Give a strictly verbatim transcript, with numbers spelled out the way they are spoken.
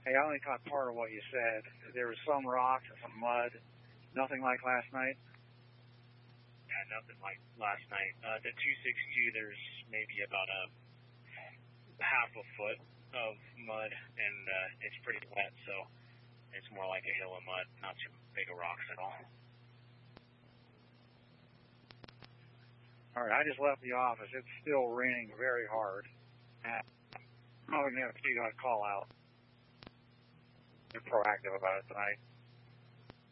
Hey, I only caught part of what you said. There was some rocks and some mud. Nothing like last night? Yeah, nothing like last night. Uh, the two sixty-two, there's maybe about a half a foot of mud, and uh, it's pretty wet, so it's more like a hill of mud, not too big of rocks at all. All right, I just left the office. It's still raining very hard. I'm going to have to call out. You're proactive about it tonight.